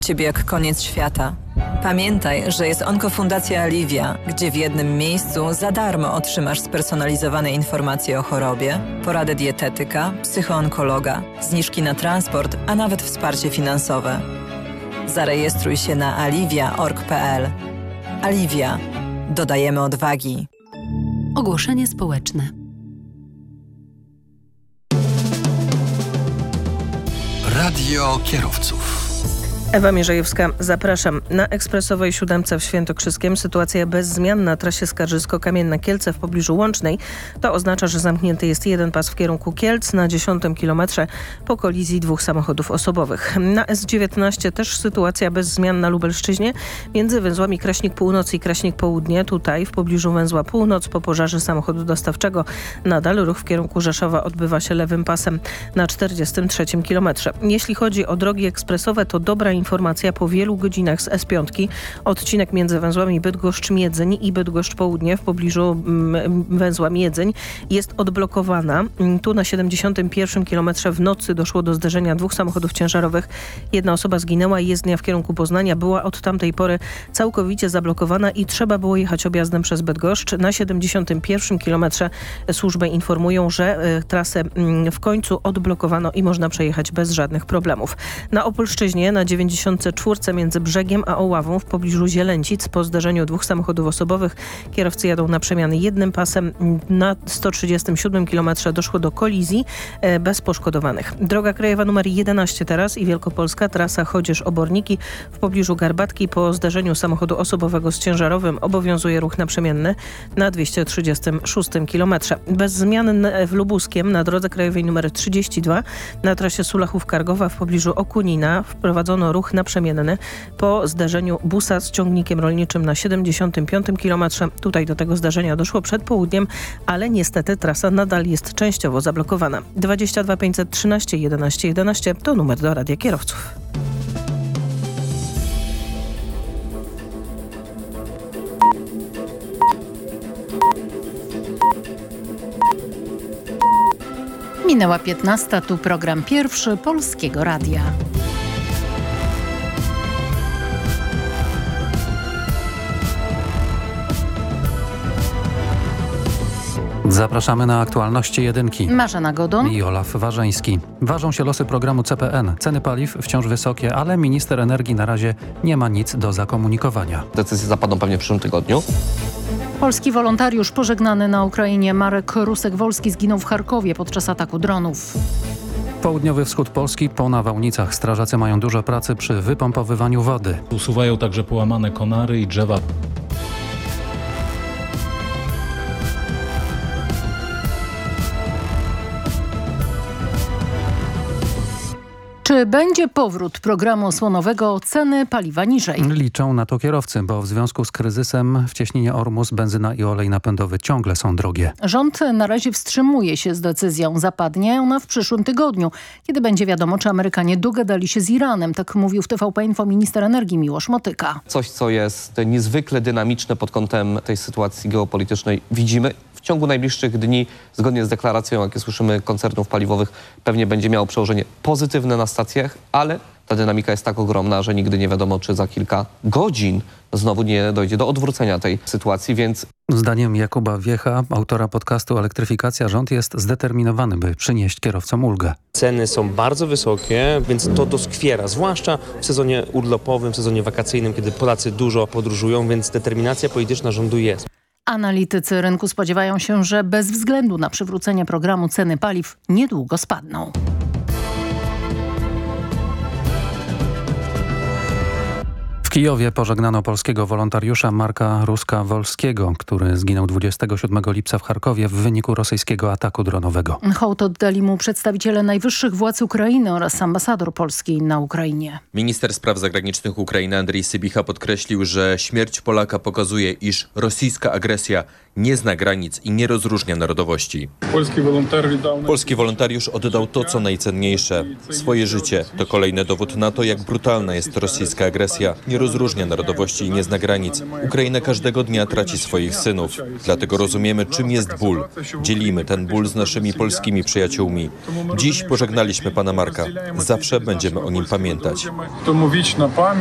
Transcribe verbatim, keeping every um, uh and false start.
Ciebie jak koniec świata. Pamiętaj, że jest Onkofundacja Alivia, gdzie w jednym miejscu za darmo otrzymasz spersonalizowane informacje o chorobie, poradę dietetyka, psychoonkologa, zniżki na transport, a nawet wsparcie finansowe. Zarejestruj się na alivia kropka org kropka p l. Alivia. Dodajemy odwagi. Ogłoszenie społeczne. Radio kierowców. Ewa Mierzejewska, zapraszam. Na ekspresowej siódemce w Świętokrzyskiem sytuacja bez zmian na trasie Skarżysko-Kamienna Kielce w pobliżu Łącznej. To oznacza, że zamknięty jest jeden pas w kierunku Kielc na dziesiątym kilometrze po kolizji dwóch samochodów osobowych. Na S dziewiętnaście też sytuacja bez zmian na Lubelszczyźnie między węzłami Kraśnik Północ i Kraśnik Południe. Tutaj w pobliżu węzła Północ po pożarze samochodu dostawczego nadal ruch w kierunku Rzeszowa odbywa się lewym pasem na czterdziestym trzecim kilometrze. Jeśli chodzi o drogi ekspresowe, to dobra informacja po wielu godzinach z S pięć. Odcinek między węzłami Bydgoszcz-Miedzeń i Bydgoszcz-Południe w pobliżu mm, węzła Miedzeń jest odblokowana. Tu na siedemdziesiątym pierwszym kilometrze w nocy doszło do zderzenia dwóch samochodów ciężarowych. Jedna osoba zginęła i jezdnia w kierunku Poznania była od tamtej pory całkowicie zablokowana i trzeba było jechać objazdem przez Bydgoszcz. Na siedemdziesiątym pierwszym kilometrze służby informują, że y, trasę y, w końcu odblokowano i można przejechać bez żadnych problemów. Na Opolszczyźnie na dziewięćdziesiątym czwartym między Brzegiem a Oławą w pobliżu Zielęcic po zdarzeniu dwóch samochodów osobowych kierowcy jadą na przemiany jednym pasem. Na sto trzydziestym siódmym kilometrze doszło do kolizji e, bez poszkodowanych. Droga krajowa numer jedenaście teraz i Wielkopolska, trasa Chodzież-Oborniki w pobliżu Garbatki po zdarzeniu samochodu osobowego z ciężarowym obowiązuje ruch naprzemienny na dwieście trzydziestym szóstym kilometrze. Bez zmian w Lubuskiem na drodze krajowej numer trzydzieści dwa na trasie Sulachów-Kargowa w pobliżu Okunina wprowadzono ruch naprzemienny po zdarzeniu busa z ciągnikiem rolniczym na siedemdziesiątym piątym kilometrze. Tutaj do tego zdarzenia doszło przed południem, ale niestety trasa nadal jest częściowo zablokowana. dwadzieścia dwa pięćset trzynaście jedenaście jedenaście to numer do Radia Kierowców. Minęła piętnasta, tu program pierwszy Polskiego Radia. Zapraszamy na aktualności jedynki. Marzena Godon i Olaf Warzeński. Ważą się losy programu C P N. Ceny paliw wciąż wysokie, ale minister energii na razie nie ma nic do zakomunikowania. Decyzje zapadną pewnie w przyszłym tygodniu. Polski wolontariusz pożegnany na Ukrainie Marek Rusek-Wolski zginął w Charkowie podczas ataku dronów. Południowy wschód Polski po nawałnicach. Strażacy mają dużo pracy przy wypompowywaniu wody. Usuwają także połamane konary i drzewa. Czy będzie powrót programu osłonowego ceny paliwa niżej? Liczą na to kierowcy, bo w związku z kryzysem w cieśninie Ormus benzyna i olej napędowy ciągle są drogie. Rząd na razie wstrzymuje się z decyzją. Zapadnie ona w przyszłym tygodniu, kiedy będzie wiadomo, czy Amerykanie dogadali się z Iranem. Tak mówił w T V P Info minister energii Miłosz Motyka. Coś, co jest niezwykle dynamiczne pod kątem tej sytuacji geopolitycznej, widzimy. W ciągu najbliższych dni, zgodnie z deklaracją, jakie słyszymy, koncernów paliwowych, pewnie będzie miało przełożenie pozytywne na stacjach, ale ta dynamika jest tak ogromna, że nigdy nie wiadomo, czy za kilka godzin znowu nie dojdzie do odwrócenia tej sytuacji, więc... Zdaniem Jakuba Wiecha, autora podcastu Elektryfikacja, rząd jest zdeterminowany, by przynieść kierowcom ulgę. Ceny są bardzo wysokie, więc to doskwiera, zwłaszcza w sezonie urlopowym, w sezonie wakacyjnym, kiedy Polacy dużo podróżują, więc determinacja polityczna rządu jest. Analitycy rynku spodziewają się, że bez względu na przywrócenie programu ceny paliw niedługo spadną. W Kijowie pożegnano polskiego wolontariusza Marka Ruska-Wolskiego, który zginął dwudziestego siódmego lipca w Charkowie w wyniku rosyjskiego ataku dronowego. Hołd oddali mu przedstawiciele najwyższych władz Ukrainy oraz ambasador Polski na Ukrainie. Minister spraw zagranicznych Ukrainy Andrzej Sybicha podkreślił, że śmierć Polaka pokazuje, iż rosyjska agresja nie zna granic i nie rozróżnia narodowości. Polski wolontariusz oddał to, co najcenniejsze. Swoje życie. To kolejny dowód na to, jak brutalna jest rosyjska agresja. Nie rozróżnia narodowości i nie zna granic. Ukraina każdego dnia traci swoich synów. Dlatego rozumiemy, czym jest ból. Dzielimy ten ból z naszymi polskimi przyjaciółmi. Dziś pożegnaliśmy pana Marka. Zawsze będziemy o nim pamiętać.